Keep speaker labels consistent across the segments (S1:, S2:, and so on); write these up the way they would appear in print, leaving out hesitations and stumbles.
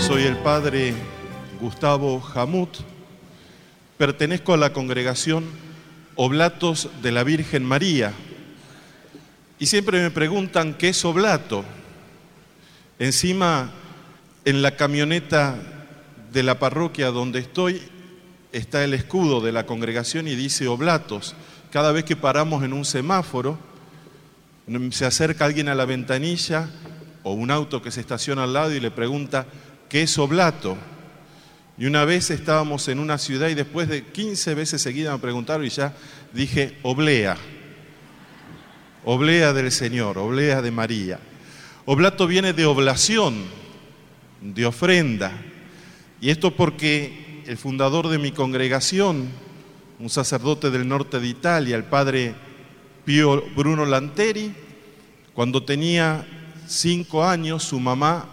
S1: Soy el padre Gustavo Jamut, pertenezco a la congregación Oblatos de la Virgen María y siempre me preguntan qué es oblato. Encima, en la camioneta de la parroquia donde estoy está el escudo de la congregación y dice Oblatos. Cada vez que paramos en un semáforo, se acerca alguien a la ventanilla o un auto que se estaciona al lado y le pregunta ¿qué es oblato? Y una vez estábamos en una ciudad y después de 15 veces seguidas me preguntaron y ya dije oblea. Oblea del Señor, oblea de María. Oblato viene de oblación, de ofrenda. Y esto porque el fundador de mi congregación, un sacerdote del norte de Italia, el padre Pío Bruno Lanteri, cuando tenía 5 años, su mamá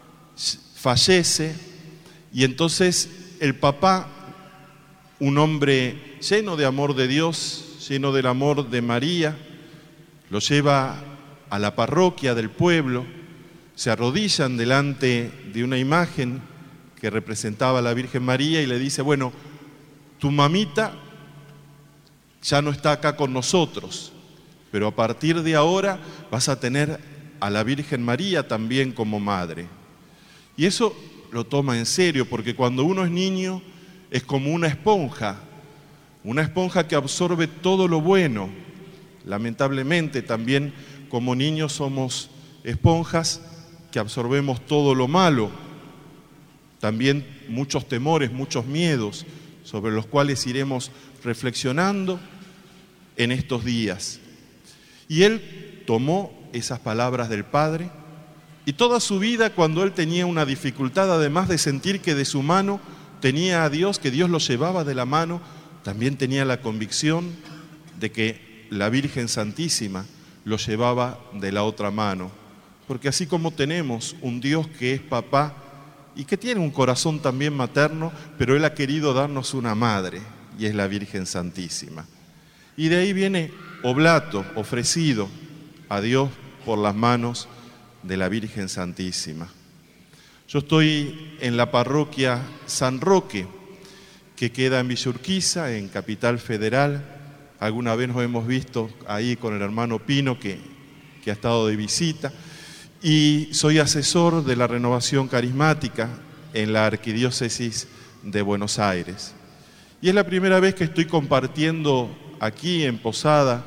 S1: fallece y entonces el papá, un hombre lleno de amor de Dios, lleno del amor de María, lo lleva a la parroquia del pueblo, se arrodillan delante de una imagen que representaba a la Virgen María y le dice, bueno, tu mamita ya no está acá con nosotros, pero a partir de ahora vas a tener a la Virgen María también como madre. Y eso lo toma en serio, porque cuando uno es niño es como una esponja que absorbe todo lo bueno. Lamentablemente también como niños somos esponjas que absorbemos todo lo malo. También muchos temores, muchos miedos sobre los cuales iremos reflexionando en estos días. Y él tomó esas palabras del Padre y toda su vida cuando él tenía una dificultad, además de sentir que de su mano tenía a Dios, que Dios lo llevaba de la mano, también tenía la convicción de que la Virgen Santísima lo llevaba de la otra mano. Porque así como tenemos un Dios que es papá y que tiene un corazón también materno, pero Él ha querido darnos una madre y es la Virgen Santísima. Y de ahí viene oblato, ofrecido a Dios por las manos de la Virgen Santísima. Yo estoy en la parroquia San Roque, que queda en Villa Urquiza, en Capital Federal. Alguna vez nos hemos visto ahí con el hermano Pino, que ha estado de visita. Y soy asesor de la renovación carismática en la Arquidiócesis de Buenos Aires. Y es la primera vez que estoy compartiendo aquí en Posada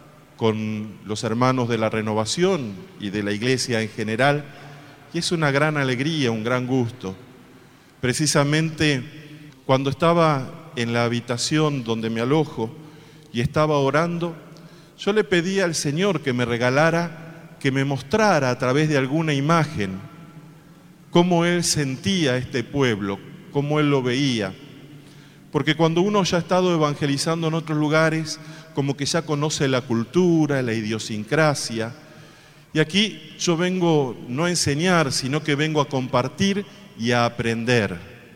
S1: con los hermanos de la renovación y de la iglesia en general, y es una gran alegría, un gran gusto. Precisamente cuando estaba en la habitación donde me alojo y estaba orando, yo le pedí al Señor que me regalara, que me mostrara a través de alguna imagen cómo Él sentía este pueblo, cómo Él lo veía. Porque cuando uno ya ha estado evangelizando en otros lugares, como que ya conoce la cultura, la idiosincrasia. Y aquí yo vengo no a enseñar, sino que vengo a compartir y a aprender.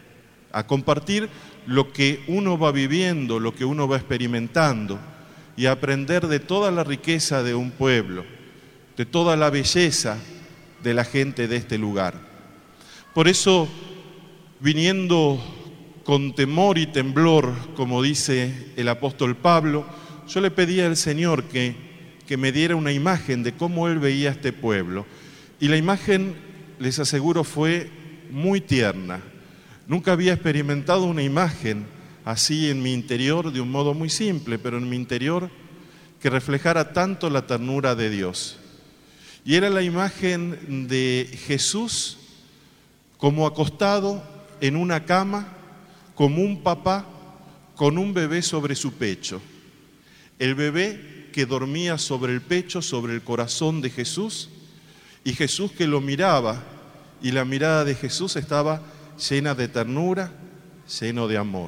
S1: A compartir lo que uno va viviendo, lo que uno va experimentando. Y a aprender de toda la riqueza de un pueblo, de toda la belleza de la gente de este lugar. Por eso, viniendo con temor y temblor, como dice el apóstol Pablo, yo le pedí al Señor que me diera una imagen de cómo Él veía a este pueblo. Y la imagen, les aseguro, fue muy tierna. Nunca había experimentado una imagen así en mi interior, de un modo muy simple, pero en mi interior, que reflejara tanto la ternura de Dios. Y era la imagen de Jesús como acostado en una cama, como un papá con un bebé sobre su pecho. El bebé que dormía sobre el pecho, sobre el corazón de Jesús, y Jesús que lo miraba, y la mirada de Jesús estaba llena de ternura, lleno de amor.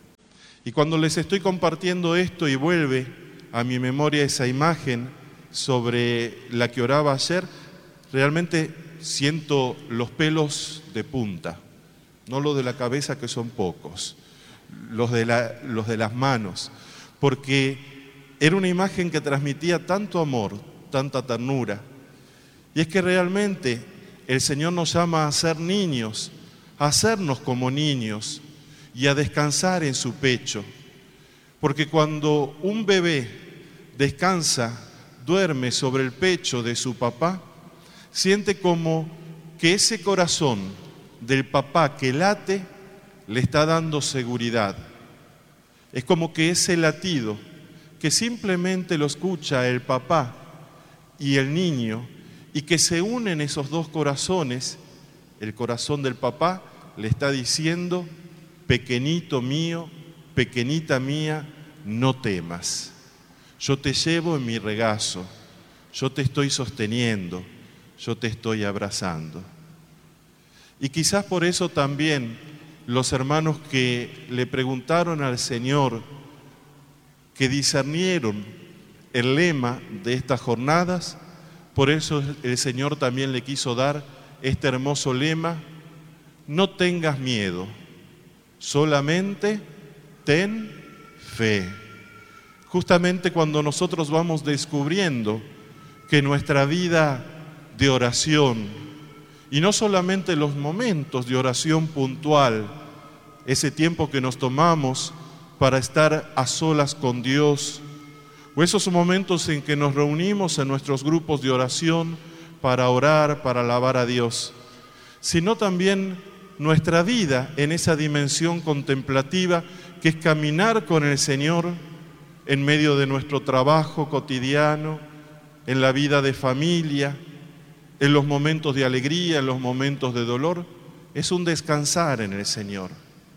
S1: Y cuando les estoy compartiendo esto y vuelve a mi memoria esa imagen sobre la que oraba ayer, realmente siento los pelos de punta. No los de la cabeza, que son pocos, los de las manos, porque era una imagen que transmitía tanto amor, tanta ternura. Y es que realmente el Señor nos llama a ser niños, a hacernos como niños y a descansar en su pecho. Porque cuando un bebé descansa, duerme sobre el pecho de su papá, siente como que ese corazón del papá que late le está dando seguridad. Es como que ese latido que simplemente lo escucha el papá y el niño, y que se unen esos dos corazones, el corazón del papá le está diciendo: pequeñito mío, pequeñita mía, no temas. Yo te llevo en mi regazo, yo te estoy sosteniendo, yo te estoy abrazando. Y quizás por eso también los hermanos que le preguntaron al Señor, que discernieron el lema de estas jornadas, por eso el Señor también le quiso dar este hermoso lema: no tengas miedo, solamente ten fe. Justamente cuando nosotros vamos descubriendo que nuestra vida de oración, y no solamente los momentos de oración puntual, ese tiempo que nos tomamos para estar a solas con Dios, o esos momentos en que nos reunimos en nuestros grupos de oración para orar, para alabar a Dios, sino también nuestra vida en esa dimensión contemplativa que es caminar con el Señor en medio de nuestro trabajo cotidiano, en la vida de familia, en los momentos de alegría, en los momentos de dolor. Es un descansar en el Señor.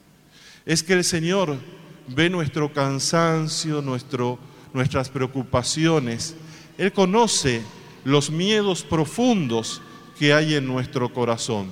S1: Es que el Señor ve nuestro cansancio, nuestras preocupaciones. Él conoce los miedos profundos que hay en nuestro corazón.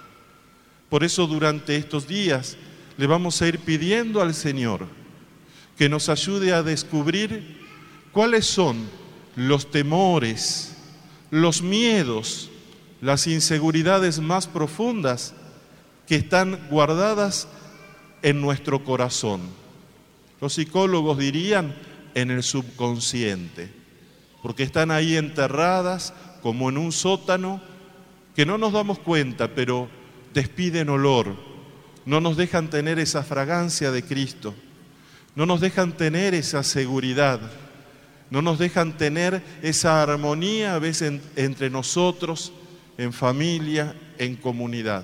S1: Por eso durante estos días le vamos a ir pidiendo al Señor que nos ayude a descubrir cuáles son los temores, los miedos, las inseguridades más profundas que están guardadas en nuestro corazón. Los psicólogos dirían en el subconsciente, porque están ahí enterradas como en un sótano que no nos damos cuenta, pero despiden olor, no nos dejan tener esa fragancia de Cristo, no nos dejan tener esa seguridad, no nos dejan tener esa armonía a veces entre nosotros, en familia, en comunidad.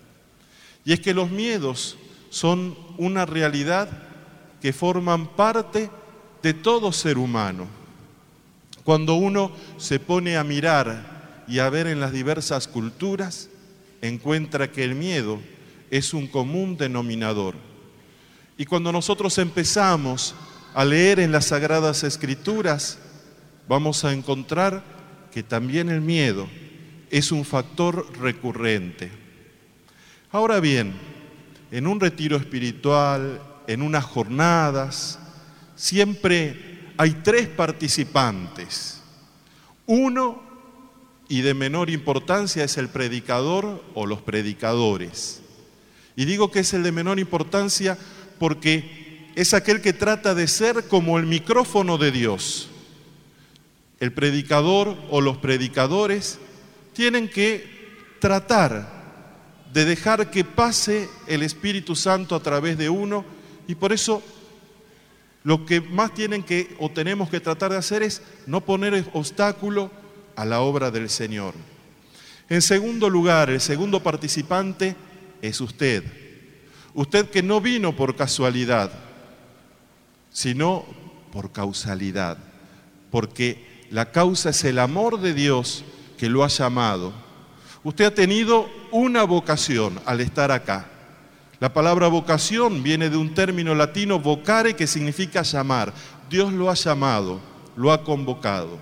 S1: Y es que los miedos son una realidad que forman parte de todo ser humano. Cuando uno se pone a mirar y a ver en las diversas culturas, encuentra que el miedo es un común denominador. Y cuando nosotros empezamos a leer en las Sagradas Escrituras, vamos a encontrar que también el miedo es un factor recurrente. Ahora bien, en un retiro espiritual, en unas jornadas, siempre hay 3 participantes. Uno, y de menor importancia, es el predicador o los predicadores. Y digo que es el de menor importancia porque es aquel que trata de ser como el micrófono de Dios. El predicador o los predicadores tienen que tratar de dejar que pase el Espíritu Santo a través de uno, y por eso lo que más tienen que o tenemos que tratar de hacer es no poner obstáculo a la obra del Señor. En segundo lugar, el segundo participante es usted. Usted que no vino por casualidad, sino por causalidad, porque la causa es el amor de Dios que lo ha llamado. Usted ha tenido una vocación al estar acá. La palabra vocación viene de un término latino, vocare, que significa llamar. Dios lo ha llamado, lo ha convocado.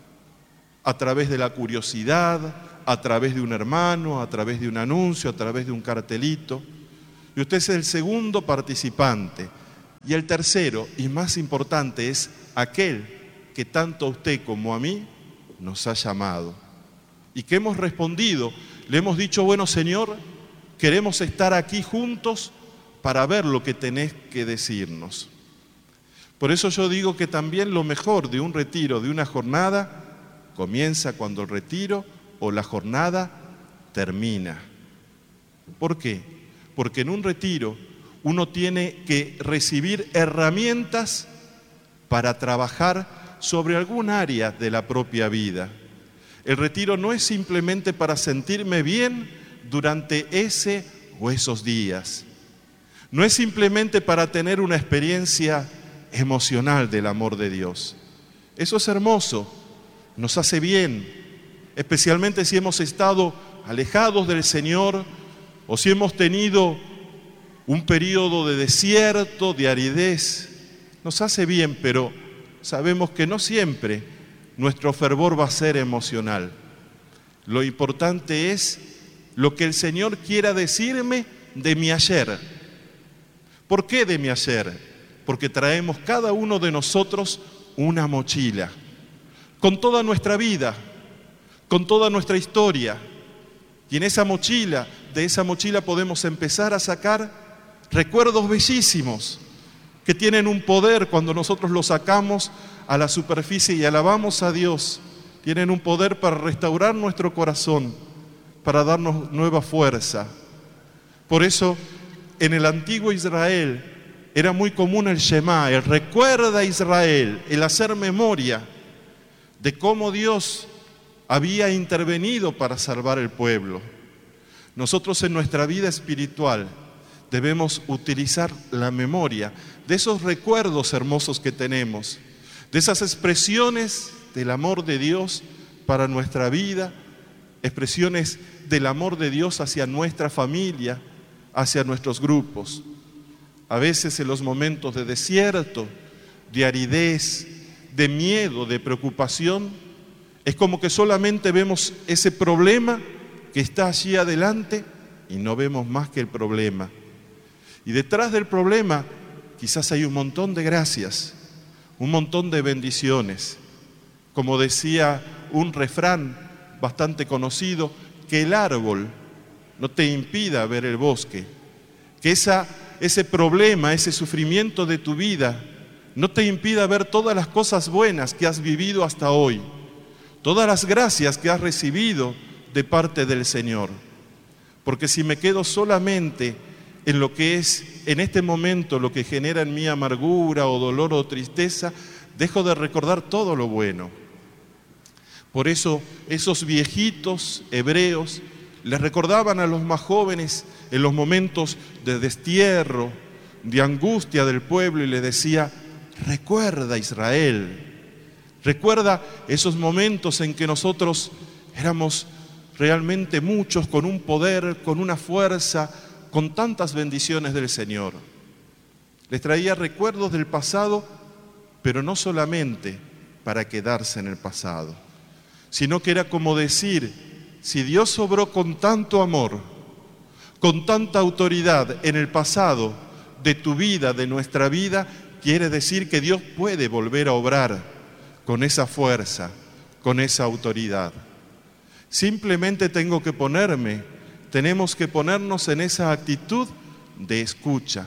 S1: A través de la curiosidad, a través de un hermano, a través de un anuncio, a través de un cartelito. Y usted es el segundo participante. Y el tercero, y más importante, es aquel que tanto a usted como a mí nos ha llamado. Y que hemos respondido, le hemos dicho: bueno, Señor, queremos estar aquí juntos para ver lo que tenés que decirnos. Por eso yo digo que también lo mejor de un retiro, de una jornada, comienza cuando el retiro o la jornada termina. ¿Por qué? porque en un retiro uno tiene que recibir herramientas para trabajar sobre algún área de la propia vida. El retiro no es simplemente para sentirme bien durante ese o esos días. No es simplemente para tener una experiencia emocional del amor de Dios. Eso es hermoso, nos hace bien, especialmente si hemos estado alejados del Señor o si hemos tenido un periodo de desierto, de aridez. Nos hace bien, pero sabemos que no siempre nuestro fervor va a ser emocional. Lo importante es lo que el Señor quiera decirme de mi ayer. ¿Por qué de mi ayer? Porque traemos cada uno de nosotros una mochila, con toda nuestra vida, con toda nuestra historia. Y en esa mochila, de esa mochila podemos empezar a sacar recuerdos bellísimos que tienen un poder cuando nosotros los sacamos a la superficie y alabamos a Dios. Tienen un poder para restaurar nuestro corazón, para darnos nueva fuerza. Por eso, en el antiguo Israel era muy común el Shema, el recuerda Israel, el hacer memoria de cómo Dios había intervenido para salvar el pueblo. Nosotros en nuestra vida espiritual debemos utilizar la memoria de esos recuerdos hermosos que tenemos, de esas expresiones del amor de Dios para nuestra vida, expresiones del amor de Dios hacia nuestra familia, hacia nuestros grupos. A veces en los momentos de desierto, de aridez, de miedo, de preocupación, es como que solamente vemos ese problema que está allí adelante y no vemos más que el problema. Y detrás del problema quizás hay un montón de gracias, un montón de bendiciones. Como decía un refrán bastante conocido, que el árbol no te impida ver el bosque, que ese problema, ese sufrimiento de tu vida no te impida ver todas las cosas buenas que has vivido hasta hoy, todas las gracias que has recibido de parte del Señor. Porque si me quedo solamente en lo que es en este momento lo que genera en mí amargura o dolor o tristeza, dejo de recordar todo lo bueno. Por eso esos viejitos hebreos les recordaban a los más jóvenes en los momentos de destierro, de angustia del pueblo, y les decía: recuerda Israel, recuerda esos momentos en que nosotros éramos realmente muchos, con un poder, con una fuerza, con tantas bendiciones del Señor. Les traía recuerdos del pasado, pero no solamente para quedarse en el pasado, sino que era como decir: si Dios obró con tanto amor, con tanta autoridad en el pasado de tu vida, de nuestra vida, quiere decir que Dios puede volver a obrar con esa fuerza, con esa autoridad. Simplemente tenemos que ponernos en esa actitud de escucha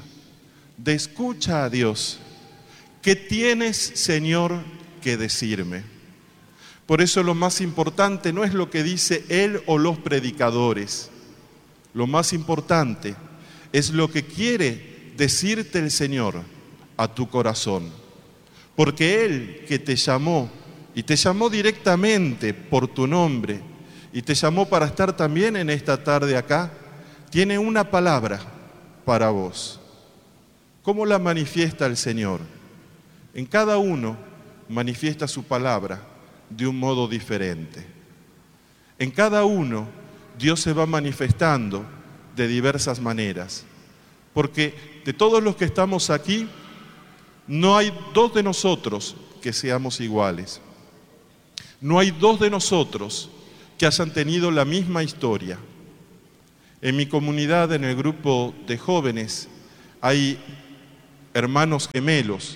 S1: a Dios. ¿Qué tienes, Señor, que decirme? Por eso lo más importante no es lo que dice Él o los predicadores. Lo más importante es lo que quiere decirte el Señor a tu corazón. Porque Él que te llamó, y te llamó directamente por tu nombre, y te llamó para estar también en esta tarde acá, tiene una palabra para vos. ¿Cómo la manifiesta el Señor? En cada uno manifiesta su palabra de un modo diferente. En cada uno Dios se va manifestando de diversas maneras, porque de todos los que estamos aquí, no hay dos de nosotros que seamos iguales. No hay dos de nosotros que hayan tenido la misma historia. En mi comunidad, en el grupo de jóvenes, hay hermanos gemelos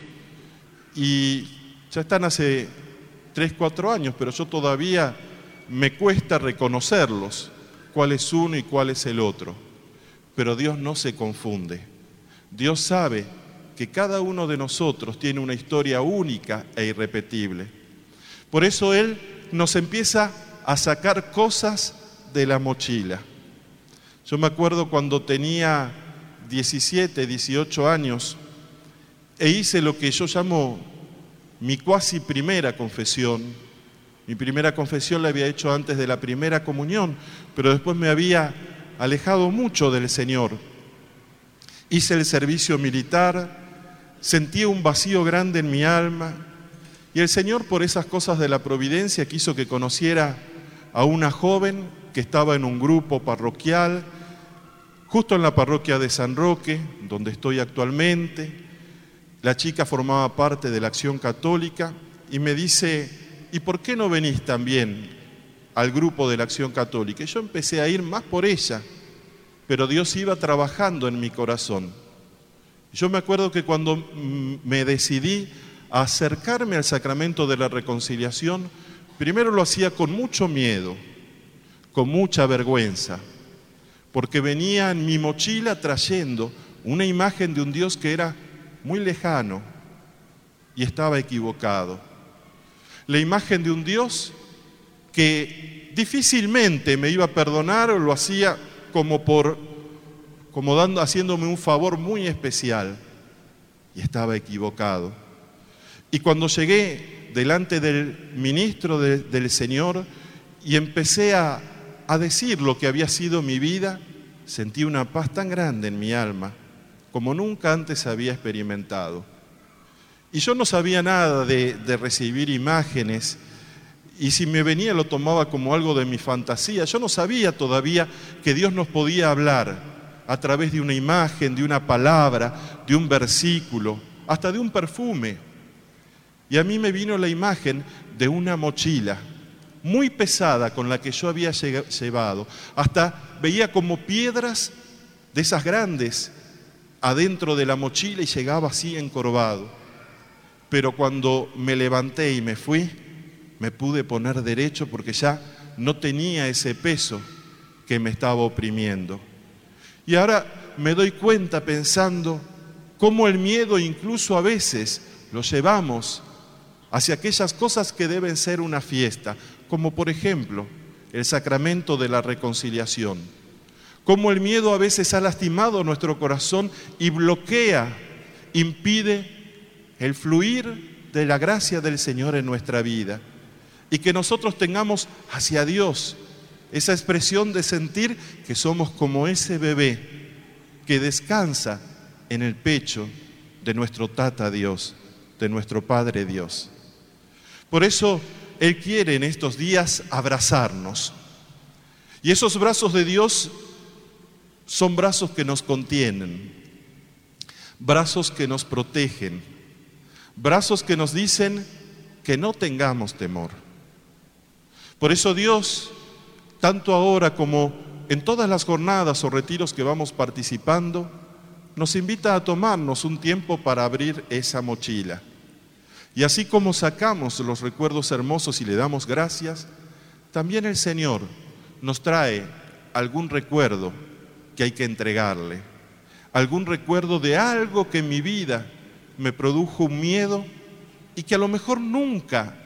S1: y ya están hace 3, 4 años, pero yo todavía me cuesta reconocerlos, cuál es uno y cuál es el otro. Pero Dios no se confunde. Dios sabe que cada uno de nosotros tiene una historia única e irrepetible. Por eso Él nos empieza a sacar cosas de la mochila. Yo me acuerdo cuando tenía 17, 18 años e hice lo que yo llamo mi cuasi primera confesión. Mi primera confesión la había hecho antes de la primera comunión, pero después me había alejado mucho del Señor. Hice el servicio militar, sentí un vacío grande en mi alma y el Señor, por esas cosas de la providencia, quiso que conociera a una joven que estaba en un grupo parroquial, justo en la parroquia de San Roque, donde estoy actualmente. La chica formaba parte de la Acción Católica y me dice: ¿y por qué no venís también al grupo de la Acción Católica? Y yo empecé a ir más por ella, pero Dios iba trabajando en mi corazón. Yo me acuerdo que cuando me decidí a acercarme al sacramento de la reconciliación, primero lo hacía con mucho miedo, con mucha vergüenza, porque venía en mi mochila trayendo una imagen de un Dios que era muy lejano y estaba equivocado. La imagen de un Dios que difícilmente me iba a perdonar, o lo hacía haciéndome un favor muy especial, y estaba equivocado. Y cuando llegué delante del ministro del Señor y empecé a decir lo que había sido mi vida, sentí una paz tan grande en mi alma como nunca antes había experimentado. Y yo no sabía nada de recibir imágenes, y si me venía lo tomaba como algo de mi fantasía. Yo no sabía todavía que Dios nos podía hablar a través de una imagen, de una palabra, de un versículo, hasta de un perfume. Y a mí me vino la imagen de una mochila muy pesada con la que yo había llevado. Hasta veía como piedras de esas grandes adentro de la mochila y llegaba así encorvado. Pero cuando me levanté y me fui, me pude poner derecho porque ya no tenía ese peso que me estaba oprimiendo. Y ahora me doy cuenta pensando cómo el miedo incluso a veces lo llevamos hacia aquellas cosas que deben ser una fiesta, como por ejemplo el sacramento de la reconciliación. Cómo el miedo a veces ha lastimado nuestro corazón y bloquea, impide el fluir de la gracia del Señor en nuestra vida. Y que nosotros tengamos hacia Dios esa expresión de sentir que somos como ese bebé que descansa en el pecho de nuestro Tata Dios, de nuestro Padre Dios. Por eso Él quiere en estos días abrazarnos. Y esos brazos de Dios son brazos que nos contienen, brazos que nos protegen, brazos que nos dicen que no tengamos temor. Por eso Dios, tanto ahora como en todas las jornadas o retiros que vamos participando, nos invita a tomarnos un tiempo para abrir esa mochila. Y así como sacamos los recuerdos hermosos y le damos gracias, también el Señor nos trae algún recuerdo que hay que entregarle, algún recuerdo de algo que en mi vida me produjo un miedo y que a lo mejor nunca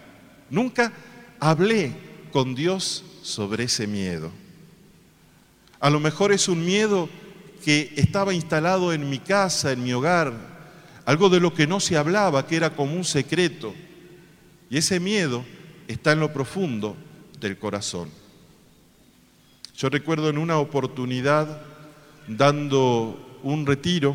S1: hablé con Dios sobre ese miedo. A lo mejor es un miedo que estaba instalado en mi casa, en mi hogar, algo de lo que no se hablaba, que era como un secreto. Y ese miedo está en lo profundo del corazón. Yo recuerdo en una oportunidad, dando un retiro,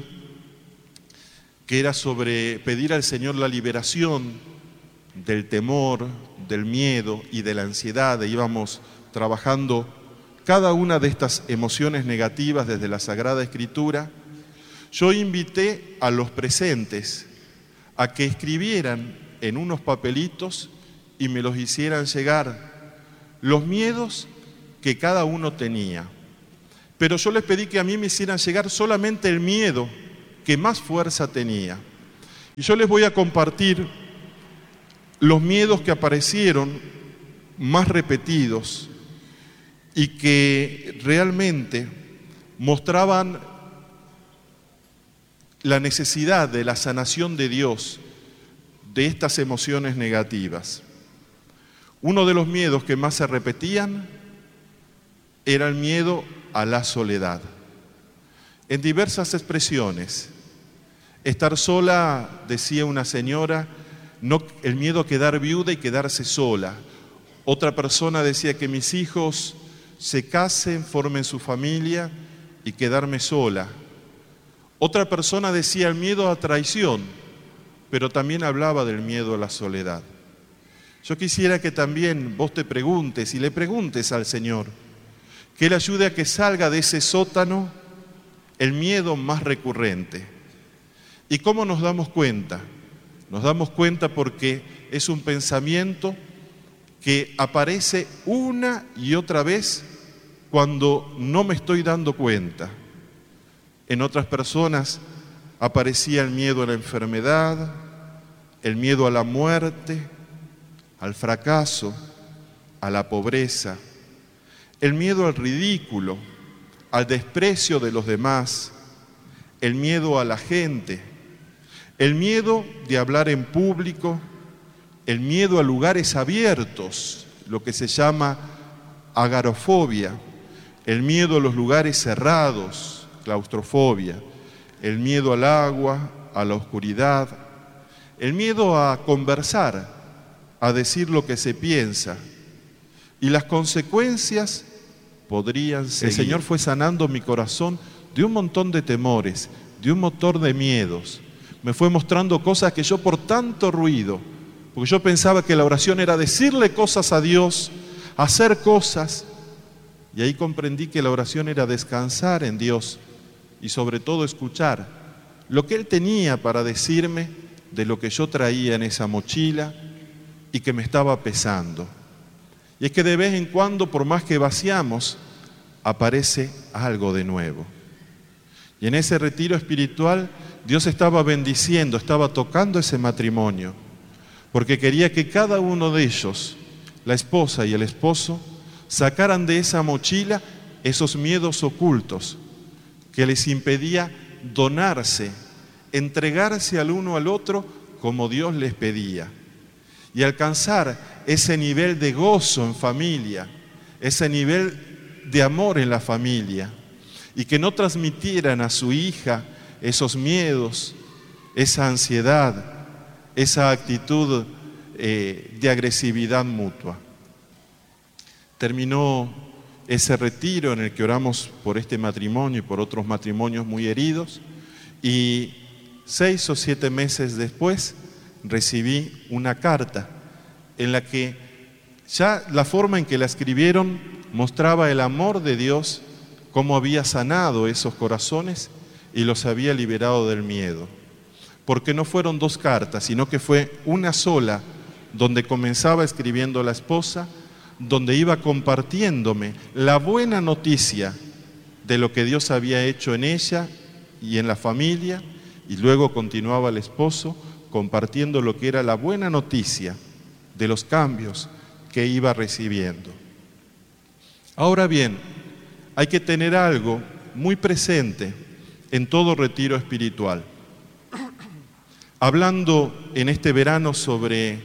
S1: que era sobre pedir al Señor la liberación del temor, del miedo y de la ansiedad. E íbamos trabajando cada una de estas emociones negativas desde la Sagrada Escritura. Yo invité a los presentes a que escribieran en unos papelitos y me los hicieran llegar los miedos que cada uno tenía. Pero yo les pedí que a mí me hicieran llegar solamente el miedo que más fuerza tenía. Y yo les voy a compartir los miedos que aparecieron más repetidos y que realmente mostraban la necesidad de la sanación de Dios de estas emociones negativas. Uno de los miedos que más se repetían era el miedo a la soledad. en diversas expresiones. Estar sola, decía una señora, no, el miedo a quedar viuda y quedarse sola. Otra persona decía que mis hijos se casen, formen su familia y quedarme sola. Otra persona decía el miedo a traición, pero también hablaba del miedo a la soledad. Yo quisiera que también vos te preguntes y le preguntes al Señor, que Él ayude a que salga de ese sótano el miedo más recurrente. ¿Y cómo nos damos cuenta? Nos damos cuenta porque es un pensamiento que aparece una y otra vez cuando no me estoy dando cuenta. En otras personas aparecía el miedo a la enfermedad, el miedo a la muerte, al fracaso, a la pobreza, el miedo al ridículo, al desprecio de los demás, el miedo a la gente, el miedo de hablar en público, el miedo a lugares abiertos, lo que se llama agorafobia, el miedo a los lugares cerrados, claustrofobia, el miedo al agua, a la oscuridad, el miedo a conversar, a decir lo que se piensa, y las consecuencias podrían ser. El Señor fue sanando mi corazón de un montón de temores, de un montón de miedos. Me fue mostrando cosas que yo por tanto ruido, porque yo pensaba que la oración era decirle cosas a Dios, hacer cosas, y ahí comprendí que la oración era descansar en Dios y sobre todo escuchar lo que Él tenía para decirme de lo que yo traía en esa mochila y que me estaba pesando. Y es que de vez en cuando, por más que vaciamos, aparece algo de nuevo. Y en ese retiro espiritual, Dios estaba bendiciendo, estaba tocando ese matrimonio, porque quería que cada uno de ellos, la esposa y el esposo, sacaran de esa mochila esos miedos ocultos que les impedía donarse, entregarse al uno al otro como Dios les pedía, y alcanzar ese nivel de gozo en familia, ese nivel de amor en la familia, y que no transmitieran a su hija esos miedos, esa ansiedad, esa actitud de agresividad mutua. Terminó ese retiro en el que oramos por este matrimonio y por otros matrimonios muy heridos, y 6 o 7 meses después recibí una carta en la que ya la forma en que la escribieron mostraba el amor de Dios, cómo había sanado esos corazones y los había liberado del miedo. Porque no fueron 2 cartas, sino que fue una sola, donde comenzaba escribiendo la esposa, donde iba compartiéndome la buena noticia de lo que Dios había hecho en ella y en la familia, y luego continuaba el esposo compartiendo lo que era la buena noticia de los cambios que iba recibiendo. Ahora bien, hay que tener algo muy presente en todo retiro espiritual. Hablando en este verano en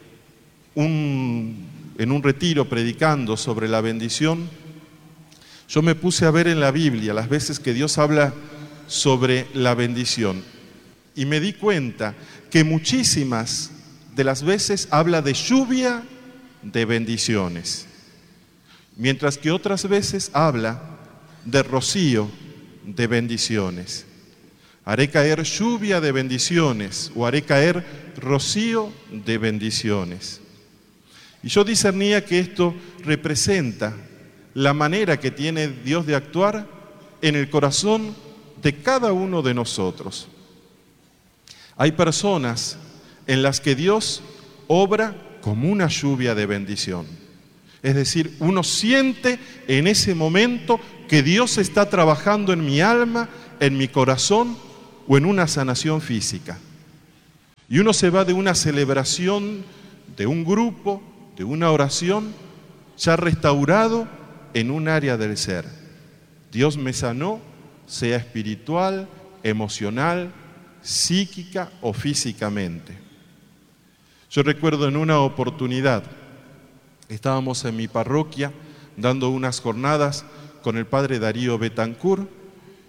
S1: un retiro predicando sobre la bendición, yo me puse a ver en la Biblia las veces que Dios habla sobre la bendición y me di cuenta que muchísimas de las veces habla de lluvia de bendiciones, mientras que otras veces habla de rocío de bendiciones. Haré caer lluvia de bendiciones o haré caer rocío de bendiciones. Y yo discernía que esto representa la manera que tiene Dios de actuar en el corazón de cada uno de nosotros. Hay personas en las que Dios obra como una lluvia de bendición. Es decir, uno siente en ese momento que Dios está trabajando en mi alma, en mi corazón o en una sanación física. Y uno se va de una celebración, de un grupo, de una oración, ya restaurado en un área del ser. Dios me sanó, sea espiritual, emocional, psíquica o físicamente. Yo recuerdo en una oportunidad, estábamos en mi parroquia dando unas jornadas con el padre Darío Betancourt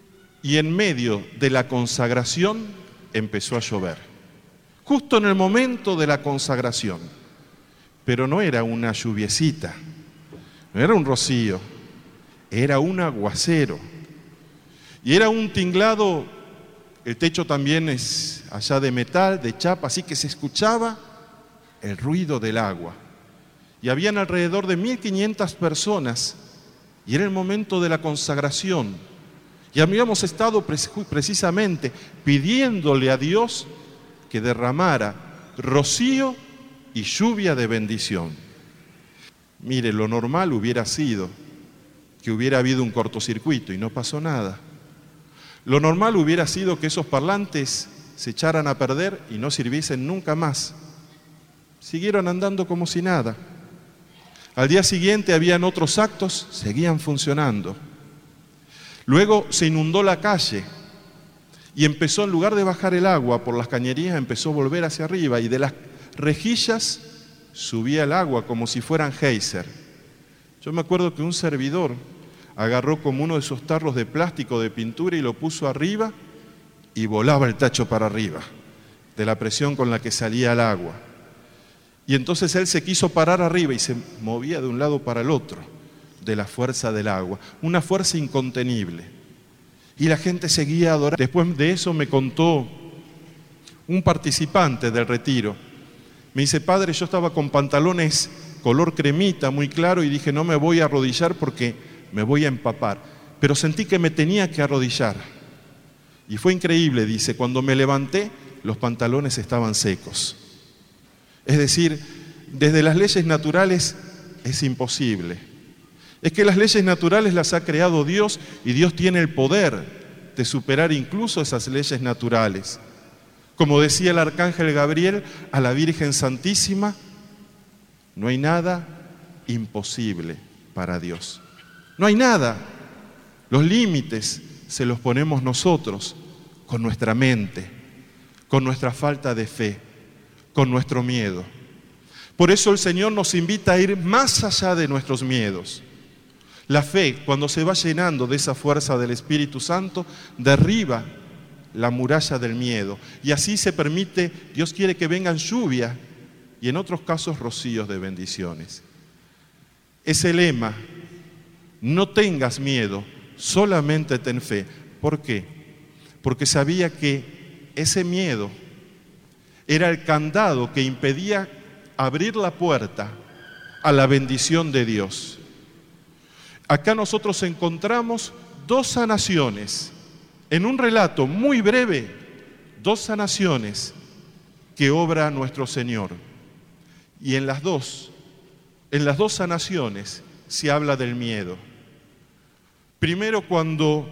S1: y en medio de la consagración empezó a llover. Justo en el momento de la consagración. Pero no era una lluviecita, no era un rocío, era un aguacero. Y era un tinglado, el techo también es allá de metal, de chapa, así que se escuchaba el ruido del agua. Y habían alrededor de 1.500 personas, y era el momento de la consagración. Y habíamos estado precisamente pidiéndole a Dios que derramara rocío y lluvia de bendición. Mire, lo normal hubiera sido que hubiera habido un cortocircuito y no pasó nada. Lo normal hubiera sido que esos parlantes se echaran a perder y no sirviesen nunca más. Siguieron andando como si nada. Al día siguiente habían otros actos, seguían funcionando. Luego se inundó la calle y empezó, en lugar de bajar el agua por las cañerías, empezó a volver hacia arriba y de las rejillas subía el agua como si fueran geyser. Yo me acuerdo que un servidor agarró como uno de esos tarros de plástico de pintura y lo puso arriba y volaba el tacho para arriba de la presión con la que salía el agua. Y entonces él se quiso parar arriba y se movía de un lado para el otro de la fuerza del agua, una fuerza incontenible. Y la gente seguía adorando. Después de eso me contó un participante del retiro. Me dice, padre, yo estaba con pantalones color cremita, muy claro, y dije, no me voy a arrodillar porque me voy a empapar. Pero sentí que me tenía que arrodillar. Y fue increíble, dice, cuando me levanté, los pantalones estaban secos. Es decir, desde las leyes naturales es imposible. Es que las leyes naturales las ha creado Dios y Dios tiene el poder de superar incluso esas leyes naturales. Como decía el arcángel Gabriel a la Virgen Santísima, no hay nada imposible para Dios. No hay nada. Los límites se los ponemos nosotros con nuestra mente, con nuestra falta de fe, con nuestro miedo. Por eso el Señor nos invita a ir más allá de nuestros miedos. La fe, cuando se va llenando de esa fuerza del Espíritu Santo, derriba la muralla del miedo. Y así se permite, Dios quiere que vengan lluvia y en otros casos rocíos de bendiciones. Ese lema, no tengas miedo, solamente ten fe. ¿Por qué? Porque sabía que ese miedo era el candado que impedía abrir la puerta a la bendición de Dios. Acá nosotros encontramos dos sanaciones. En un relato muy breve, dos sanaciones que obra nuestro Señor. Y en las dos sanaciones se habla del miedo. Primero, cuando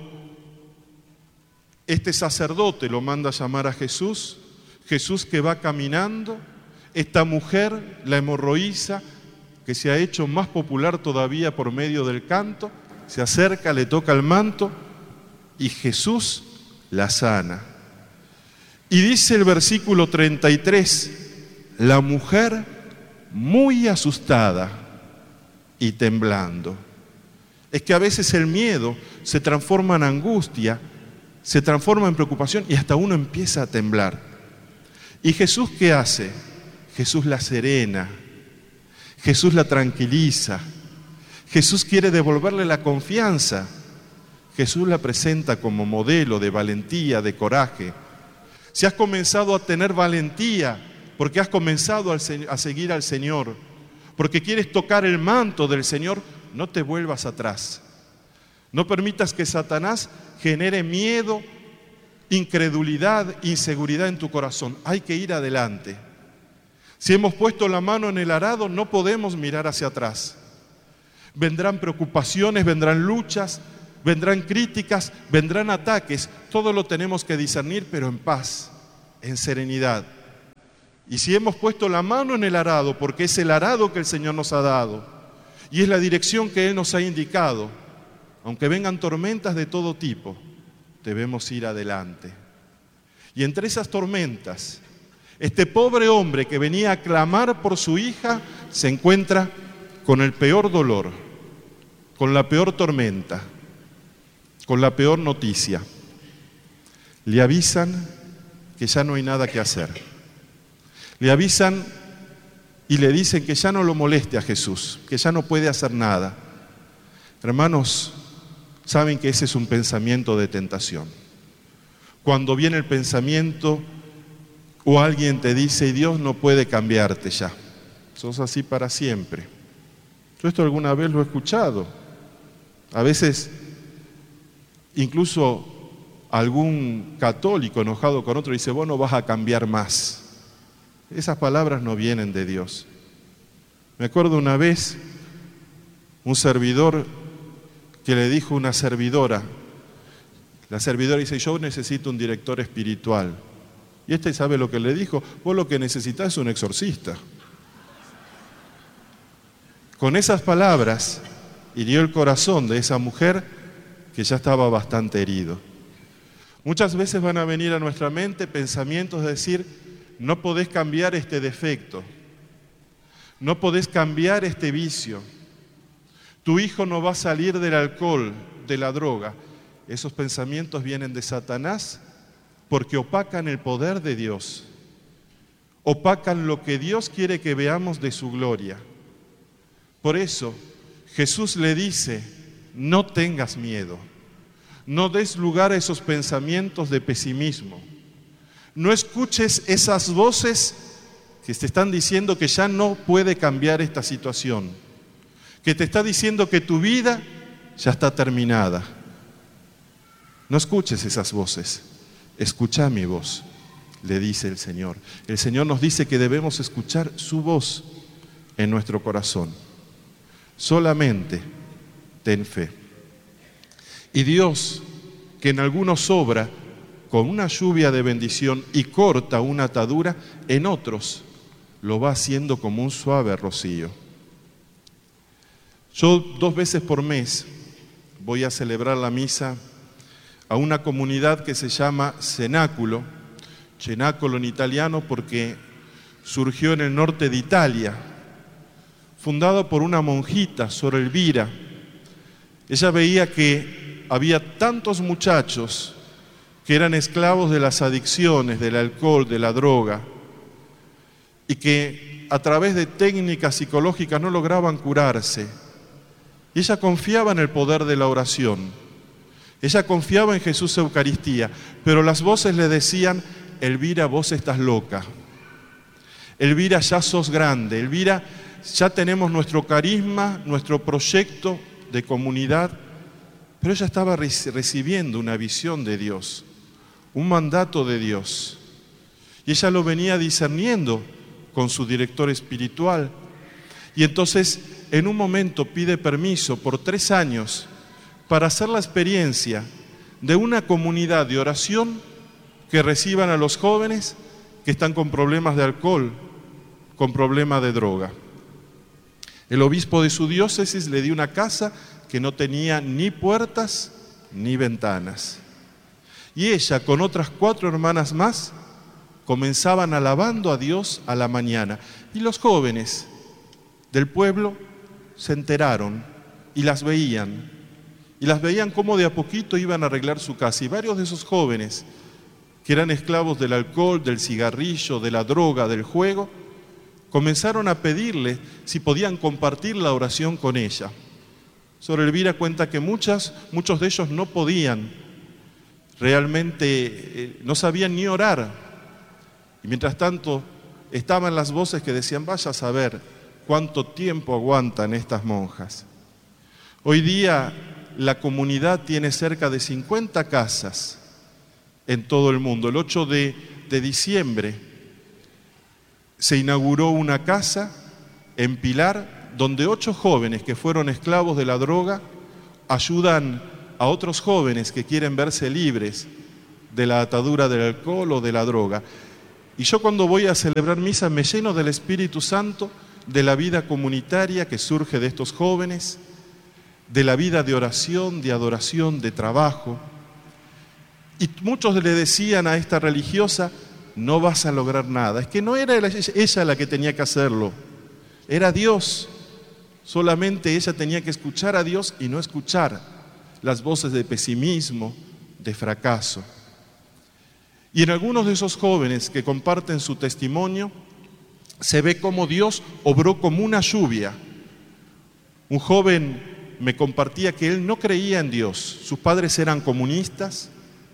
S1: este sacerdote lo manda a llamar a Jesús, Jesús que va caminando, esta mujer, la hemorroísa, que se ha hecho más popular todavía por medio del canto, se acerca, le toca el manto, y Jesús la sana. Y dice el versículo 33, la mujer muy asustada y temblando. Es que a veces el miedo se transforma en angustia, se transforma en preocupación y hasta uno empieza a temblar. ¿Y Jesús qué hace? Jesús la serena, Jesús la tranquiliza, Jesús quiere devolverle la confianza. Jesús la presenta como modelo de valentía, de coraje. Si has comenzado a tener valentía, porque has comenzado a seguir al Señor, porque quieres tocar el manto del Señor, no te vuelvas atrás. No permitas que Satanás genere miedo, incredulidad, inseguridad en tu corazón. Hay que ir adelante. Si hemos puesto la mano en el arado, no podemos mirar hacia atrás. Vendrán preocupaciones, vendrán luchas, vendrán críticas, vendrán ataques, todo lo tenemos que discernir, pero en paz, en serenidad. Y si hemos puesto la mano en el arado, porque es el arado que el Señor nos ha dado, y es la dirección que Él nos ha indicado, aunque vengan tormentas de todo tipo, debemos ir adelante. Y entre esas tormentas, este pobre hombre que venía a clamar por su hija, se encuentra con el peor dolor, con la peor tormenta, con la peor noticia. Le avisan que ya no hay nada que hacer. Le avisan y le dicen que ya no lo moleste a Jesús, que ya no puede hacer nada. Hermanos, saben que ese es un pensamiento de tentación. Cuando viene el pensamiento o alguien te dice, Dios no puede cambiarte ya, sos así para siempre. Yo esto alguna vez lo he escuchado. A veces, incluso algún católico enojado con otro dice, vos no vas a cambiar más. Esas palabras no vienen de Dios. Me acuerdo una vez, un servidor que le dijo a una servidora, la servidora dice, yo necesito un director espiritual. Y este sabe lo que le dijo, vos lo que necesitas es un exorcista. Con esas palabras hirió el corazón de esa mujer que ya estaba bastante herido. Muchas veces van a venir a nuestra mente pensamientos de decir, no podés cambiar este defecto, no podés cambiar este vicio, tu hijo no va a salir del alcohol, de la droga. Esos pensamientos vienen de Satanás porque opacan el poder de Dios, opacan lo que Dios quiere que veamos de su gloria. Por eso Jesús le dice, no tengas miedo, no des lugar a esos pensamientos de pesimismo, no escuches esas voces que te están diciendo que ya no puede cambiar esta situación, que te está diciendo que tu vida ya está terminada. No escuches esas voces, escucha mi voz, le dice el Señor. El Señor nos dice que debemos escuchar su voz en nuestro corazón. Solamente ten fe. Y Dios, que en algunos obra con una lluvia de bendición y corta una atadura, en otros lo va haciendo como un suave rocío. Yo 2 veces por mes voy a celebrar la misa a una comunidad que se llama Cenáculo, Cenacolo en italiano porque surgió en el norte de Italia, fundada por una monjita, Sor Elvira. Ella veía que había tantos muchachos que eran esclavos de las adicciones, del alcohol, de la droga, y que a través de técnicas psicológicas no lograban curarse. Y ella confiaba en el poder de la oración, ella confiaba en Jesús Eucaristía, pero las voces le decían, Elvira, vos estás loca, Elvira, ya sos grande, Elvira, ya tenemos nuestro carisma, nuestro proyecto de comunidad, pero ella estaba recibiendo una visión de Dios, un mandato de Dios, y ella lo venía discerniendo con su director espiritual, y entonces en un momento pide permiso por 3 años para hacer la experiencia de una comunidad de oración que reciban a los jóvenes que están con problemas de alcohol, con problemas de droga. El obispo de su diócesis le dio una casa que no tenía ni puertas ni ventanas. Y ella, con otras 4 hermanas más, comenzaban alabando a Dios a la mañana. Y los jóvenes del pueblo se enteraron y las veían. Y las veían cómo de a poquito iban a arreglar su casa. Y varios de esos jóvenes, que eran esclavos del alcohol, del cigarrillo, de la droga, del juego, comenzaron a pedirle si podían compartir la oración con ella. Sor Elvira cuenta que muchos de ellos no podían, realmente no sabían ni orar. Y mientras tanto estaban las voces que decían, vaya a saber cuánto tiempo aguantan estas monjas. Hoy día la comunidad tiene cerca de 50 casas en todo el mundo. El 8 de diciembre se inauguró una casa en Pilar donde 8 jóvenes que fueron esclavos de la droga ayudan a otros jóvenes que quieren verse libres de la atadura del alcohol o de la droga. Y yo cuando voy a celebrar misa me lleno del Espíritu Santo, de la vida comunitaria que surge de estos jóvenes, de la vida de oración, de adoración, de trabajo. Y muchos le decían a esta religiosa, no vas a lograr nada. Es que no era ella la que tenía que hacerlo, era Dios. Solamente ella tenía que escuchar a Dios y no escuchar las voces de pesimismo, de fracaso. Y en algunos de esos jóvenes que comparten su testimonio, se ve cómo Dios obró como una lluvia. Un joven me compartía que él no creía en Dios. Sus padres eran comunistas.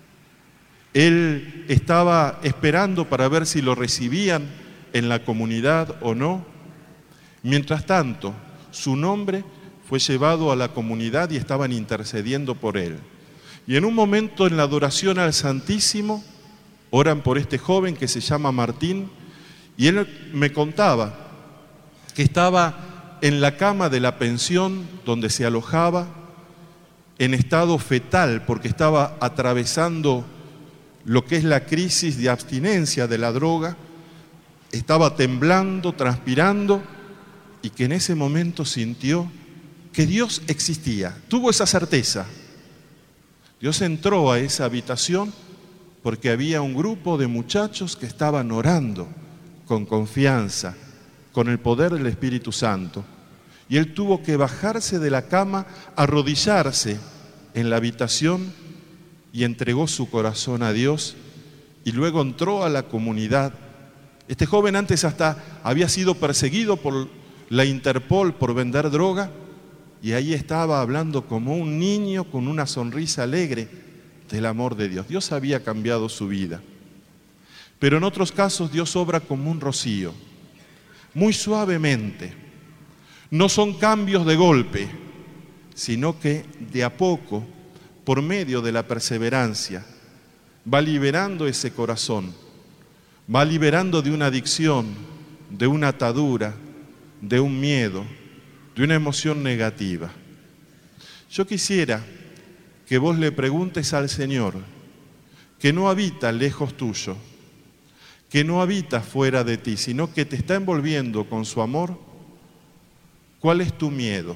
S1: Él estaba esperando para ver si lo recibían en la comunidad o no. Mientras tanto, su nombre fue llevado a la comunidad y estaban intercediendo por él. Y en un momento en la adoración al Santísimo, oran por este joven que se llama Martín, y él me contaba que estaba en la cama de la pensión donde se alojaba, en estado fetal, porque estaba atravesando lo que es la crisis de abstinencia de la droga, estaba temblando, transpirando, y que en ese momento sintió que Dios existía, tuvo esa certeza. Dios entró a esa habitación porque había un grupo de muchachos que estaban orando con confianza, con el poder del Espíritu Santo. Y él tuvo que bajarse de la cama, arrodillarse en la habitación y entregó su corazón a Dios y luego entró a la comunidad. Este joven antes hasta había sido perseguido por la Interpol por vender droga y ahí estaba hablando como un niño con una sonrisa alegre del amor de Dios. Dios había cambiado su vida. Pero en otros casos Dios obra como un rocío, muy suavemente. No son cambios de golpe, sino que de a poco, por medio de la perseverancia, va liberando ese corazón, va liberando de una adicción, de una atadura, de un miedo, de una emoción negativa. Yo quisiera que vos le preguntes al Señor, que no habita lejos tuyo, que no habita fuera de ti, sino que te está envolviendo con su amor. ¿Cuál es tu miedo?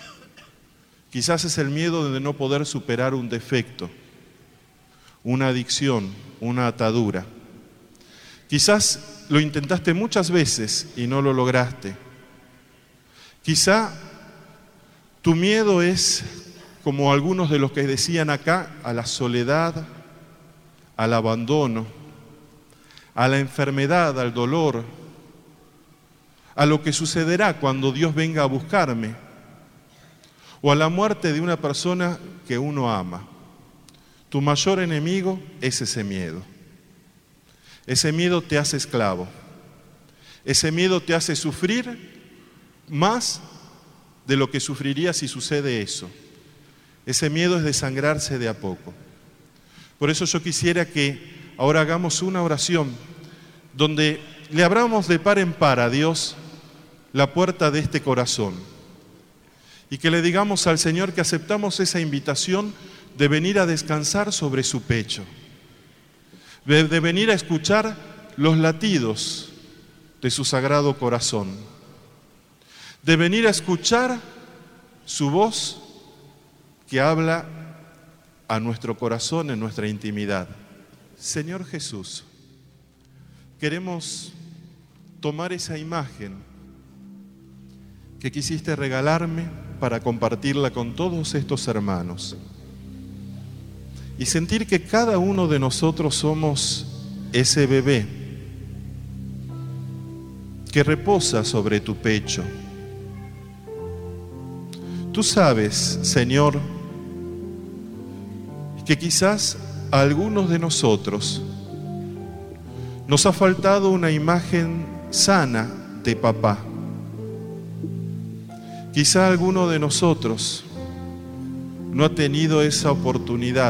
S1: Quizás es el miedo de no poder superar un defecto, una adicción, una atadura. Quizás lo intentaste muchas veces y no lo lograste. Quizá tu miedo es, como algunos de los que decían acá, a la soledad, al abandono, a la enfermedad, al dolor, a lo que sucederá cuando Dios venga a buscarme, o a la muerte de una persona que uno ama. Tu mayor enemigo es ese miedo. Ese miedo te hace esclavo. Ese miedo te hace sufrir más de lo que sufriría si sucede eso. Ese miedo es desangrarse de a poco. Por eso yo quisiera que ahora hagamos una oración donde le abramos de par en par a Dios la puerta de este corazón y que le digamos al Señor que aceptamos esa invitación de venir a descansar sobre su pecho, de venir a escuchar los latidos de su sagrado corazón, de venir a escuchar su voz que habla a nuestro corazón en nuestra intimidad. Señor Jesús, queremos tomar esa imagen que quisiste regalarme para compartirla con todos estos hermanos y sentir que cada uno de nosotros somos ese bebé que reposa sobre tu pecho. Tú sabes, Señor, que quizás a algunos de nosotros nos ha faltado una imagen sana de papá. Quizá alguno de nosotros no ha tenido esa oportunidad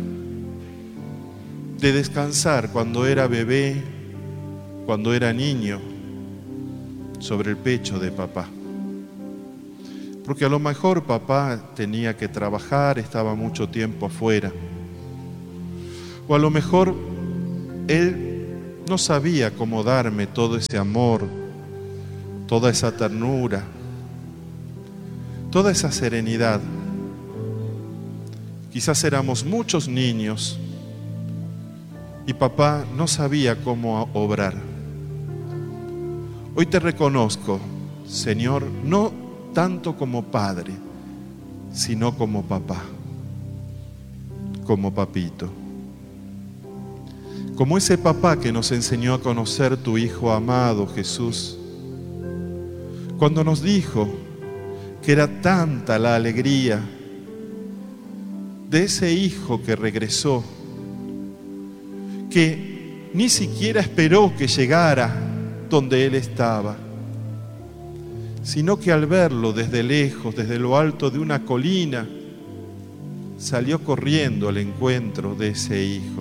S1: de descansar cuando era bebé, cuando era niño, sobre el pecho de papá. Porque a lo mejor papá tenía que trabajar, estaba mucho tiempo afuera. O a lo mejor él no sabía cómo darme todo ese amor, toda esa ternura, toda esa serenidad. Quizás éramos muchos niños y papá no sabía cómo obrar. Hoy te reconozco, Señor, no tanto como padre, sino como papá, como papito. como ese papá que nos enseñó a conocer tu Hijo amado, Jesús, cuando nos dijo que era tanta la alegría de ese Hijo que regresó, que ni siquiera esperó que llegara donde Él estaba, sino que al verlo desde lejos, desde lo alto de una colina, salió corriendo al encuentro de ese Hijo.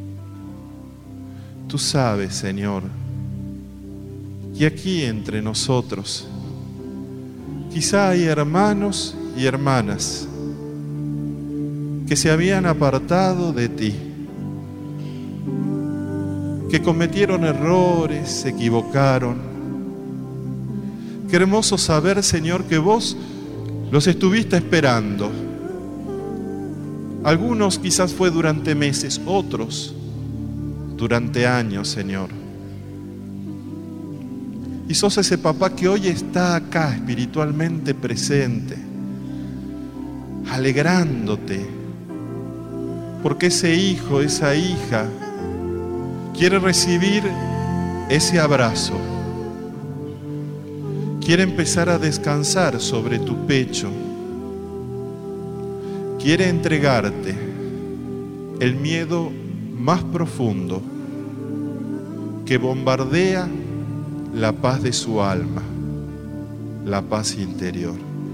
S1: Tú sabes, Señor, que aquí entre nosotros quizá hay hermanos y hermanas que se habían apartado de ti, que cometieron errores, se equivocaron. Qué hermoso saber, Señor, que vos los estuviste esperando. Algunos quizás fue durante meses, otros durante años, Señor. Y sos ese papá que hoy está acá espiritualmente presente, alegrándote, porque ese hijo, esa hija, quiere recibir ese abrazo, quiere empezar a descansar sobre tu pecho, quiere entregarte el miedo más profundo que bombardea la paz de su alma, la paz interior.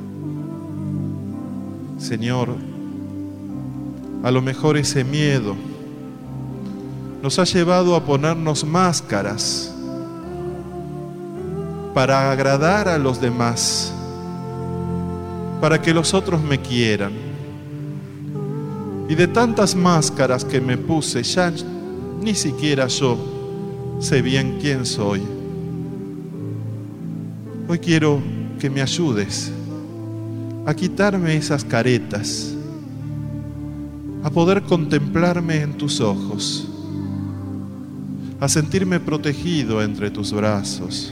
S1: Señor, a lo mejor ese miedo nos ha llevado a ponernos máscaras para agradar a los demás, para que los otros me quieran. Y de tantas máscaras que me puse, ya ni siquiera yo sé bien quién soy. Hoy quiero que me ayudes a quitarme esas caretas, a poder contemplarme en tus ojos, a sentirme protegido entre tus brazos.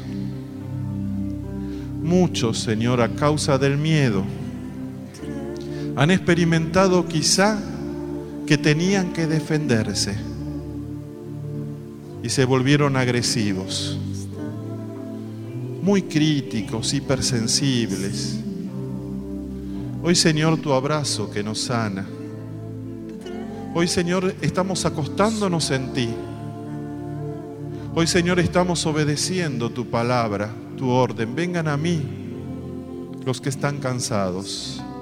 S1: Muchos, Señor, a causa del miedo, han experimentado quizá que tenían que defenderse y se volvieron agresivos, muy críticos, hipersensibles. Hoy, Señor, tu abrazo que nos sana. Hoy, Señor, estamos acostándonos en ti. Hoy, Señor, estamos obedeciendo tu palabra, tu orden. Vengan a mí los que están cansados.